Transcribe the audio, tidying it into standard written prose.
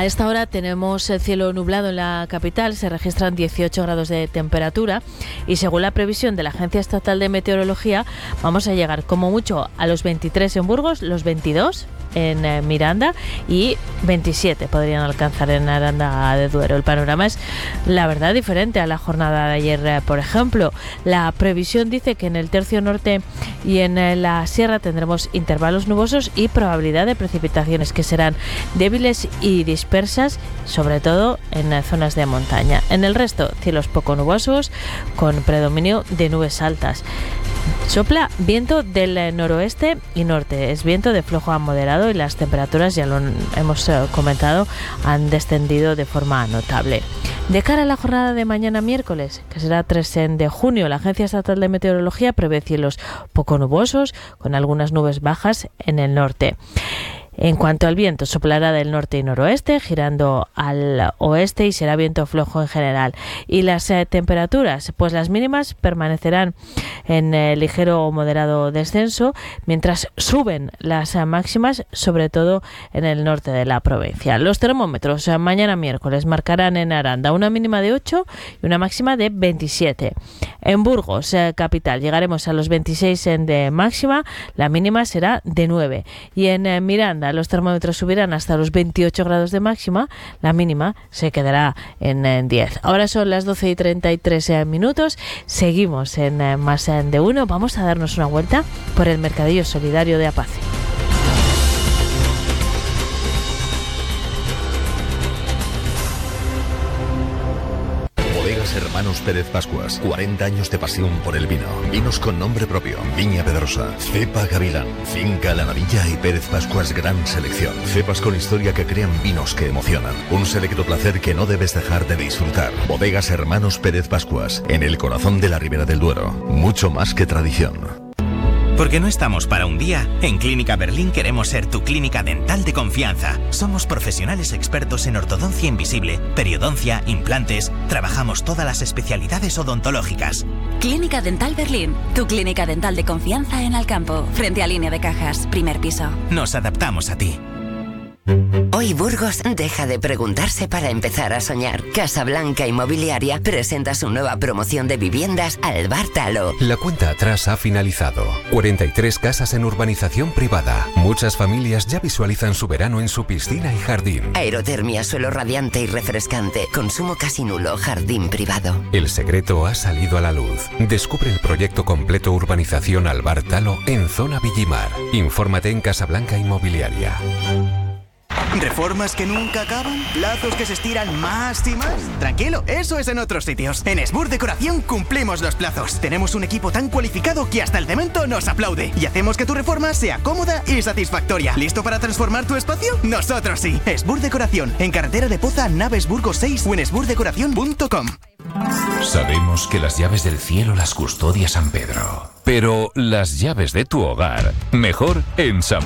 A esta hora tenemos el cielo nublado en la capital, se registran 18 grados de temperatura y según la previsión de la Agencia Estatal de Meteorología vamos a llegar como mucho a los 23 en Burgos, los 22 en Miranda y 27 podrían alcanzar en Aranda de Duero. El panorama es, la verdad, diferente a la jornada de ayer. Por ejemplo, la previsión dice que en el tercio norte y en la sierra tendremos intervalos nubosos y probabilidad de precipitaciones que serán débiles y dispersas, sobre todo en zonas de montaña. En el resto, cielos poco nubosos con predominio de nubes altas. Sopla viento del noroeste y norte, es viento de flojo a moderado y las temperaturas, ya lo hemos comentado, han descendido de forma notable. De cara a la jornada de mañana miércoles, que será 3 de junio, la Agencia Estatal de Meteorología prevé cielos poco nubosos con algunas nubes bajas en el norte. En cuanto al viento, soplará del norte y noroeste, girando al oeste y será viento flojo en general. Y las temperaturas, pues las mínimas permanecerán en ligero o moderado descenso, mientras suben las máximas, sobre todo en el norte de la provincia. Los termómetros mañana miércoles marcarán en Aranda una mínima de 8 y una máxima de 27. En Burgos, capital, llegaremos a los 26 de máxima, la mínima será de 9. Y en Miranda, los termómetros subirán hasta los 28 grados de máxima, la mínima se quedará en 10. Ahora son las 12:33 minutos, seguimos en Más de Uno, vamos a darnos una vuelta por el Mercadillo Solidario de Apace. Hermanos Pérez Pascuas, 40 años de pasión por el vino. Vinos con nombre propio, Viña Pedrosa, Cepa Gavilán, Finca La Navilla y Pérez Pascuas Gran Selección. Cepas con historia que crean vinos que emocionan. Un selecto placer que no debes dejar de disfrutar. Bodegas Hermanos Pérez Pascuas, en el corazón de la Ribera del Duero. Mucho más que tradición. Porque no estamos para un día, en Clínica Berlín queremos ser tu clínica dental de confianza. Somos profesionales expertos en ortodoncia invisible, periodoncia, implantes. Trabajamos todas las especialidades odontológicas. Clínica Dental Berlín, tu clínica dental de confianza en Alcampo, frente a Línea de Cajas, primer piso. Nos adaptamos a ti. Hoy Burgos deja de preguntarse para empezar a soñar. Casablanca Inmobiliaria presenta su nueva promoción de viviendas Albar Talo. La cuenta atrás ha finalizado. 43 casas en urbanización privada. Muchas familias ya visualizan su verano en su piscina y jardín. Aerotermia, suelo radiante y refrescante. Consumo casi nulo, jardín privado. El secreto ha salido a la luz. Descubre el proyecto completo Urbanización Albar Talo en Zona Villimar. Infórmate en Casablanca Inmobiliaria. ¿Reformas que nunca acaban? ¿Plazos que se estiran más y más? Tranquilo, eso es en otros sitios. En Esbur Decoración cumplimos los plazos. Tenemos un equipo tan cualificado que hasta el cemento nos aplaude. Y hacemos que tu reforma sea cómoda y satisfactoria. ¿Listo para transformar tu espacio? Nosotros sí. Esbur Decoración, en carretera de Poza, Naves Burgos 6 o en esburdecoración.com. Sabemos que las llaves del cielo las custodia San Pedro. Pero las llaves de tu hogar, mejor en San